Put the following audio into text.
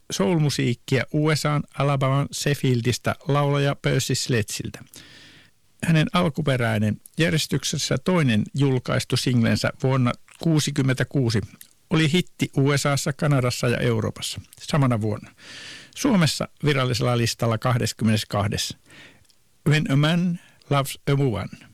soul-musiikkia USA:n Alabaman Sheffieldistä laulaja Percy Sledgeiltä. Hänen alkuperäinen järjestyksessä toinen julkaistu singlensä vuonna 1966 oli hitti USA:ssa, Kanadassa ja Euroopassa samana vuonna. Suomessa virallisella listalla 22. When a Man Loves a Woman.